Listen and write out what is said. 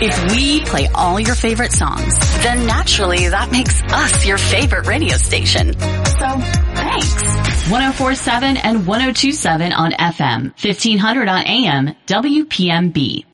If we play all your favorite songs, then naturally that makes us your favorite radio station. So, thanks. 104.7 and 102.7 on FM, 1500 on AM, WPMB.